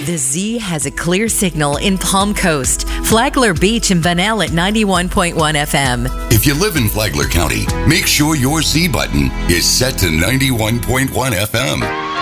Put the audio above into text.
The Z has a clear signal in Palm Coast, Flagler Beach, and Bunnell at 91.1 FM. If you live in Flagler County, make sure your Z button is set to 91.1 FM.